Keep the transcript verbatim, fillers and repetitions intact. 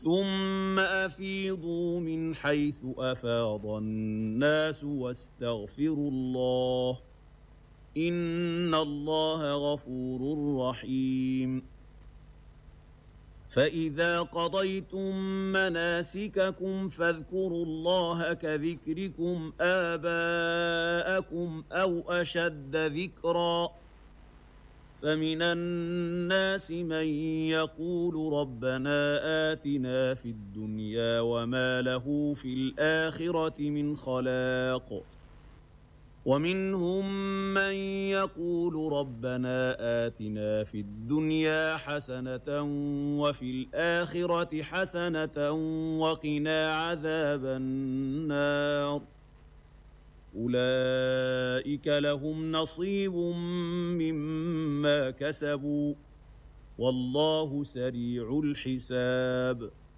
ثم أفيضوا من حيث أفاض الناس واستغفروا الله إن الله غفور رحيم فإذا قضيتم مناسككم فاذكروا الله كذكركم آباءكم أو أشد ذكرًا فمن الناس من يقول ربنا آتنا في الدنيا وما له في الآخرة من خلاق ومنهم من يقول ربنا آتنا في الدنيا حسنة وفي الآخرة حسنة وقنا عذاب النار أولئك لهم نصيب مما كسبوا والله سريع الحساب